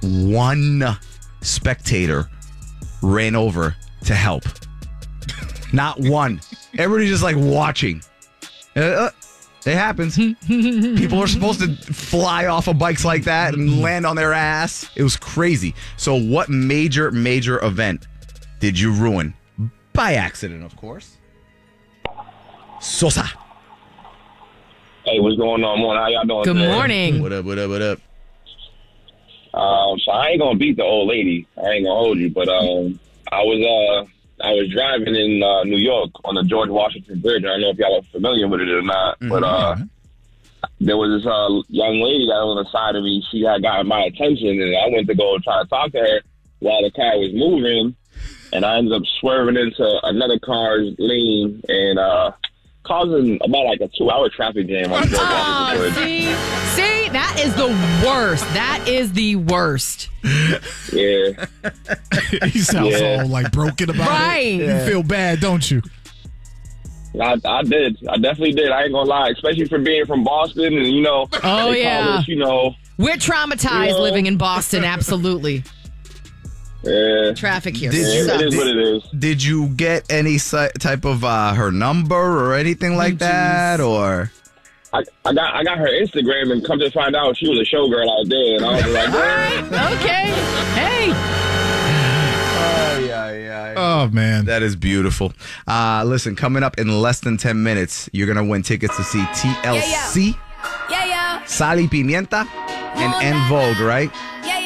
one spectator ran over to help. Not one. Everybody's just like watching. It happens. People are supposed to fly off of bikes like that and land on their ass. It was crazy. So what major event did you ruin? By accident, of course. Sosa. Hey, what's going on, morning? How y'all doing Good today? morning. What up? So I ain't gonna beat the old lady. I ain't gonna hold you, but I was driving in New York on the George Washington Bridge. I don't know if y'all are familiar with it or not, but there was this young lady that was on the side of me. She had gotten my attention, and I went to go try to talk to her while the car was moving, and I ended up swerving into another car's lane and causing about like a 2-hour traffic jam on George Washington Bridge. See, that is the worst. That is the worst. Yeah. He sounds all like broken about Right. it. You feel bad, don't you? I did. I definitely did. I ain't gonna lie, especially for being from Boston and, they call us, We're traumatized living in Boston, absolutely. Yeah. Traffic here It is what it is. Did you get any type of her number or anything like that, or? I got her Instagram, and come to find out she was a showgirl out there, and I was like, All right, okay. Hey. Oh, man. That is beautiful. Listen, coming up in less than 10 minutes, you're going to win tickets to see TLC, Sal y Pimienta, and En Vogue, right?